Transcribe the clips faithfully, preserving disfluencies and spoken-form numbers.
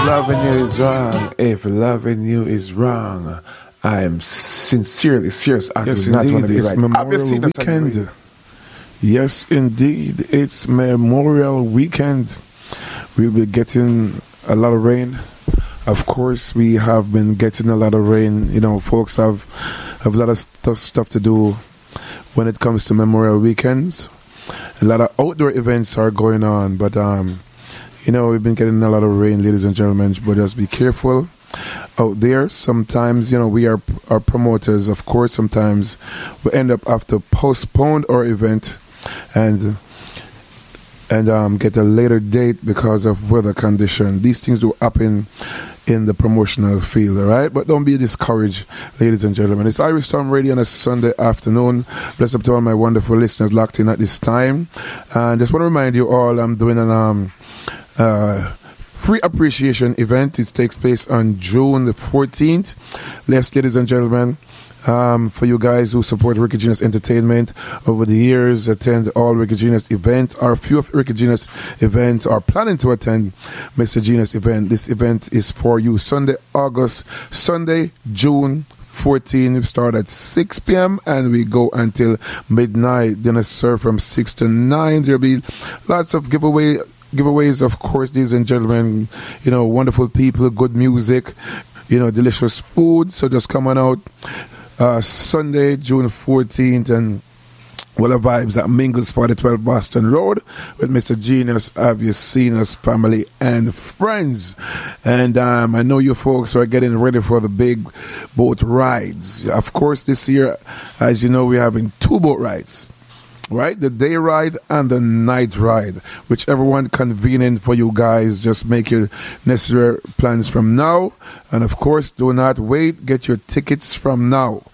loving you is wrong, if loving you is wrong, I am sincerely serious. I yes, do not want to be it's right. Memorial Weekend. Yes, indeed, it's Memorial Weekend. We'll be getting a lot of rain. Of course, we have been getting a lot of rain. You know, folks have, have a lot of st- stuff to do when it comes to Memorial Weekends. A lot of outdoor events are going on, but um, you know, we've been getting a lot of rain, ladies and gentlemen, but just be careful out there. Sometimes, you know, we are, are promoters, of course. Sometimes we end up have to postpone our event and and um, get a later date because of weather condition. These things do happen in the promotional field, all right? But don't be discouraged, ladies and gentlemen. It's Irish Storm Radio on a Sunday afternoon. Bless up to all my wonderful listeners locked in at this time. And just want to remind you all, I'm doing an um, uh, free appreciation event. It takes place on June the fourteenth. Yes, ladies and gentlemen, Um, for you guys who support Ricky Genius Entertainment over the years, attend all Ricky Genius events, or a few of Ricky Genius events, are planning to attend Mister Genius event. This event is for you. Sunday, August, Sunday, June fourteenth. We start at six p.m. and we go until midnight. Dinner served from six to nine. There'll be lots of giveaway giveaways, of course, ladies and gentlemen. You know, wonderful people, good music, you know, delicious food. So just come on out. Uh, Sunday, June fourteenth, and well, the vibes at Mingles forty twelve Boston Road with Mister Genius. Have you seen us, family and friends? And um, I know you folks are getting ready for the big boat rides. Of course, this year, as you know, we're having two boat rides. Right, the day ride and the night ride, whichever one convenient for you guys. Just make your necessary plans from now, and of course, do not wait. Get your tickets from now.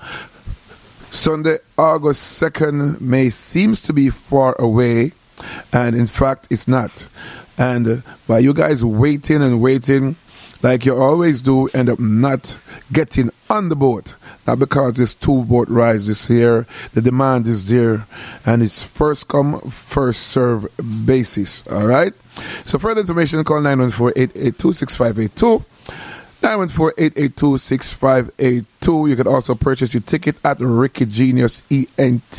Sunday, August second, may seems to be far away, and in fact, it's not. And uh, by you guys waiting and waiting, like you always do, end up not getting on the boat. Not because there's two boat rides this year. The demand is there, and it's first come, first serve basis. All right. So further information, call nine one four, eight eight two, six five eight two. nine one four, eight eight two, six five eight two. You can also purchase your ticket at ricky genius ent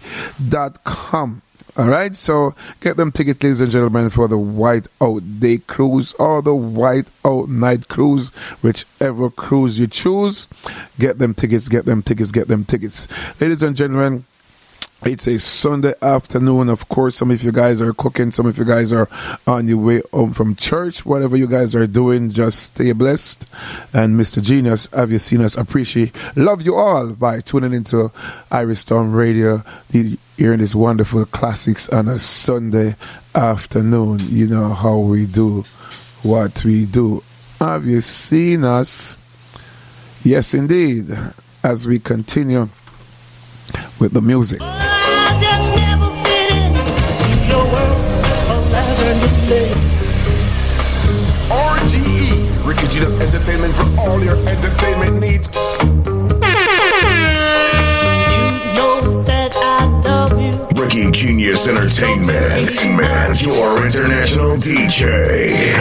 dot com. All right, so get them tickets, ladies and gentlemen, for the White Out Day Cruise or the White Out Night Cruise, whichever cruise you choose. Get them tickets, get them tickets, get them tickets. Ladies and gentlemen, it's a Sunday afternoon. Of course, some of you guys are cooking. Some of you guys are on your way home from church. Whatever you guys are doing, just stay blessed. And Mister Genius, have you seen us? Appreciate, love you all by tuning into Irish Storm Radio, the, hearing these wonderful classics on a Sunday afternoon. You know how we do what we do. Have you seen us? Yes, indeed. As we continue with the music. R G E, Ricky Genius Entertainment, for all your entertainment needs. You know that I love you. Ricky Genius Entertainment, Entertainment, your international D J.